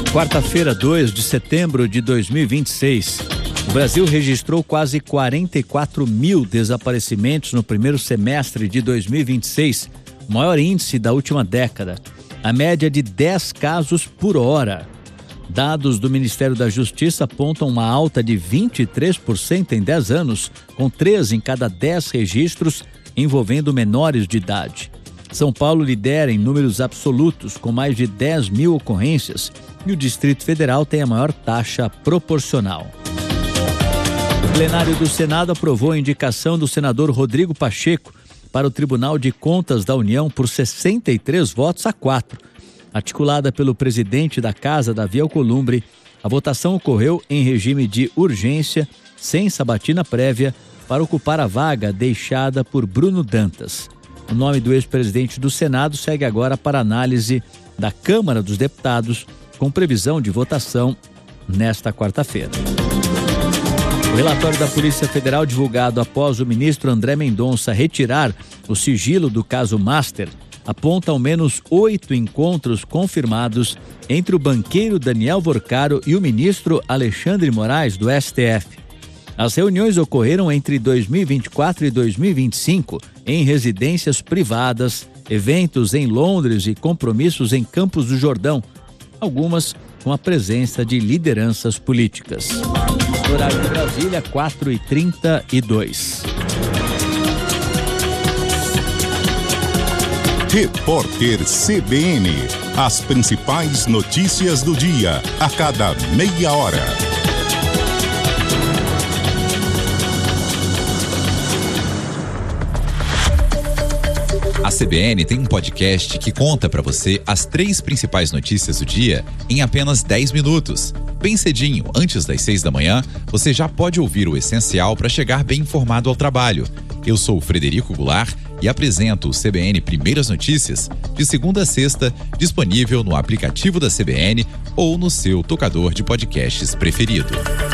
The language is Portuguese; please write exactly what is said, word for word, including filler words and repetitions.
Quarta-feira, dois de setembro de dois mil e vinte e seis. O Brasil registrou quase quarenta e quatro mil desaparecimentos no primeiro semestre de dois mil e vinte e seis, o maior índice da última década. A média é de dez casos por hora. Dados do Ministério da Justiça apontam uma alta de vinte e três por cento em dez anos, com três em cada dez registros envolvendo menores de idade. São Paulo lidera em números absolutos, com mais de dez mil ocorrências, e o Distrito Federal tem a maior taxa proporcional. O plenário do Senado aprovou a indicação do senador Rodrigo Pacheco para o Tribunal de Contas da União por sessenta e três votos a quatro. Articulada pelo presidente da Casa, Davi Alcolumbre, a votação ocorreu em regime de urgência, sem sabatina prévia, para ocupar a vaga deixada por Bruno Dantas. O nome do ex-presidente do Senado segue agora para análise da Câmara dos Deputados, com previsão de votação nesta quarta-feira. O relatório da Polícia Federal, divulgado após o ministro André Mendonça retirar o sigilo do caso Master, aponta ao menos oito encontros confirmados entre o banqueiro Daniel Vorcaro e o ministro Alexandre Moraes, do S T F. As reuniões ocorreram entre dois mil e vinte e quatro e dois mil e vinte e cinco em residências privadas, eventos em Londres e compromissos em Campos do Jordão, algumas com a presença de lideranças políticas. Horário de Brasília, quatro e trinta e dois. Repórter C B N. As principais notícias do dia, a cada meia hora. A C B N tem um podcast que conta para você as três principais notícias do dia em apenas dez minutos. Bem cedinho, antes das seis da manhã, você já pode ouvir o essencial para chegar bem informado ao trabalho. Eu sou o Frederico Goulart e apresento o C B N Primeiras Notícias de segunda a sexta, disponível no aplicativo da C B N ou no seu tocador de podcasts preferido.